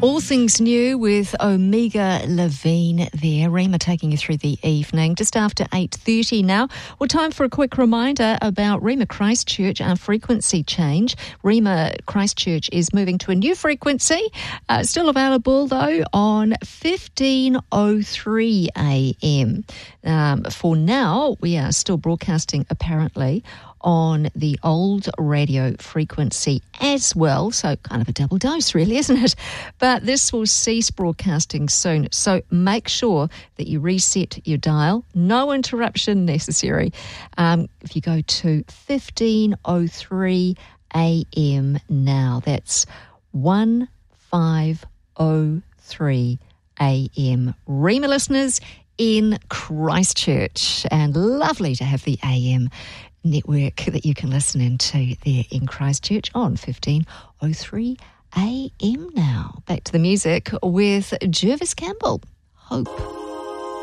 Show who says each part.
Speaker 1: All things new with Omega Levine there. Rima taking you through the evening, just after 8:30 now. Well, time for a quick reminder about Rima Christchurch, our frequency change. Rima Christchurch is moving to a new frequency, still available though on 1503 AM. For now, we are still broadcasting apparently on the old radio frequency as well, so kind of a double dose really, isn't it? But this will cease broadcasting soon, so make sure that you reset your dial. No interruption necessary. If you go to 1503 AM now, that's 1503 AM. Rima listeners in Christchurch, and lovely to have the AM network that you can listen into there in Christchurch on 1503 AM now. Back to the music with Jervis Campbell, Hope.